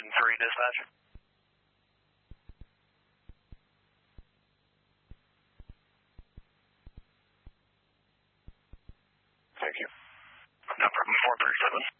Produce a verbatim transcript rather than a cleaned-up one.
Engine three, dispatch. Thank you. No problem. four thirty-seven.